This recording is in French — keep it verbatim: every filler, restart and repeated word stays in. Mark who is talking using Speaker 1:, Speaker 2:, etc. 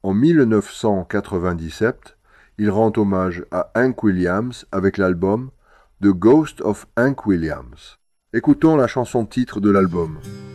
Speaker 1: En mille neuf cent quatre-vingt-dix-sept, il rend hommage à Hank Williams avec l'album The Ghost of Hank Williams. Écoutons la chanson titre de l'album.